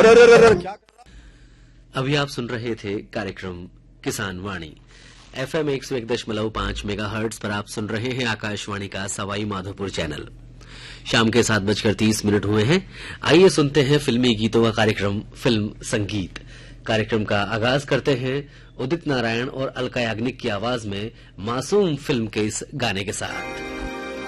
अभी आप सुन रहे थे कार्यक्रम किसान वाणी। FM 101.5 मेगाहर्ट्ज पर आप सुन रहे हैं आकाशवाणी का सवाई माधोपुर चैनल। शाम के 7:30 हुए हैं। आइए सुनते हैं फिल्मी गीतों का कार्यक्रम फिल्म संगीत। कार्यक्रम का आगाज करते हैं उदित नारायण और अलका याग्निक की आवाज में मासूम फिल्म के इस गाने के साथ।